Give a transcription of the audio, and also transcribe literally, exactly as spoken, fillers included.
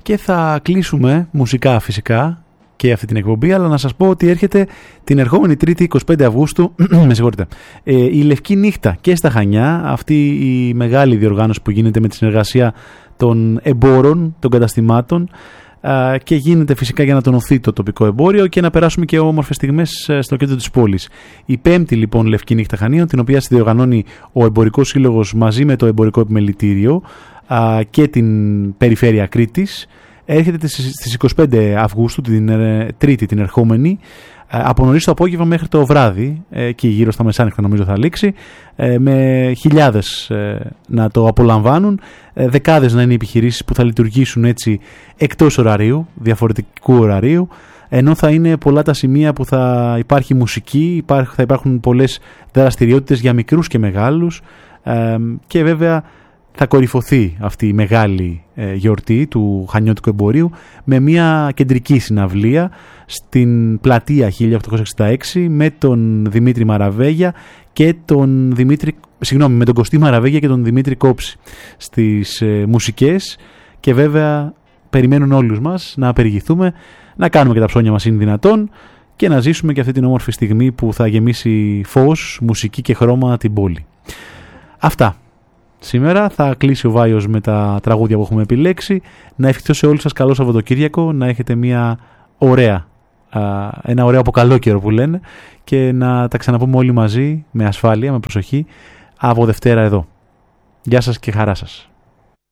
Και θα κλείσουμε μουσικά φυσικά και αυτή την εκπομπή, αλλά να σας πω ότι έρχεται την ερχόμενη Τρίτη εικοστή πέμπτη Αυγούστου με συγχωρείτε, ε, η Λευκή Νύχτα και στα Χανιά, αυτή η μεγάλη διοργάνωση που γίνεται με τη συνεργασία των εμπόρων, των καταστημάτων, ε, και γίνεται φυσικά για να τονωθεί το τοπικό εμπόριο και να περάσουμε και όμορφες στιγμές στο κέντρο της πόλης. Η πέμπτη λοιπόν Λευκή Νύχτα Χανίων, την οποία διοργανώνει ο Εμπορικός Σύλλογος μαζί με το Εμπορικό Επιμελητήριο ε, και την Περιφέρεια Κρήτης, έρχεται στις εικοστή πέμπτη Αυγούστου, την Τρίτη την ερχόμενη, από νωρίς το απόγευμα μέχρι το βράδυ, και γύρω στα μεσάνυχτα νομίζω θα λήξει, με χιλιάδες να το απολαμβάνουν, δεκάδες να είναι οι επιχειρήσεις που θα λειτουργήσουν έτσι εκτός ωραρίου, διαφορετικού ωραρίου, ενώ θα είναι πολλά τα σημεία που θα υπάρχει μουσική, θα υπάρχουν πολλές δραστηριότητες για μικρούς και μεγάλους, και βέβαια θα κορυφωθεί αυτή η μεγάλη ε, γιορτή του χανιώτικου εμπορίου με μια κεντρική συναυλία στην πλατεία χίλια οκτακόσια εξήντα έξι με τον Δημήτρη Μαραβέγια και τον Δημήτρη, συγγνώμη, με τον Κωστή Μαραβέγια και τον Δημήτρη Κόψη στις ε, μουσικές, και βέβαια περιμένουν όλους μας να απεργηθούμε, να κάνουμε και τα ψώνια μας είναι δυνατόν και να ζήσουμε και αυτή την όμορφη στιγμή που θα γεμίσει φως, μουσική και χρώμα την πόλη. Αυτά. Σήμερα θα κλείσει ο Βάιος με τα τραγούδια που έχουμε επιλέξει. Να ευχηθώ σε όλους σας καλό Σαββατοκύριακο, να έχετε μια ωραία, ένα ωραίο αποκαλόκαιρο που λένε, και να τα ξαναπούμε όλοι μαζί με ασφάλεια, με προσοχή, από Δευτέρα εδώ. Γεια σας και χαρά σας.